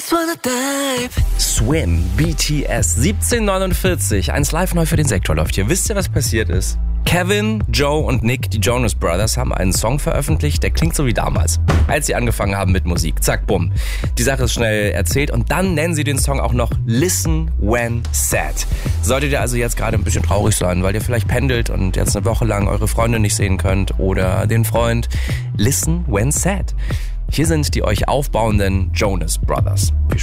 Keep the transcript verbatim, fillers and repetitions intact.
just wanna dive. Swim, B T S, siebzehn neunundvierzig, eins live neu für den Sektor läuft hier. Wisst ihr, was passiert ist? Kevin, Joe und Nick, die Jonas Brothers, haben einen Song veröffentlicht, der klingt so wie damals, als sie angefangen haben mit Musik. Zack, bumm. Die Sache ist schnell erzählt und dann nennen sie den Song auch noch Listen When Sad. Solltet ihr also jetzt gerade ein bisschen traurig sein, weil ihr vielleicht pendelt und jetzt eine Woche lang eure Freunde nicht sehen könnt oder den Freund, Listen When Sad. Hier sind die euch aufbauenden Jonas Brothers. Viel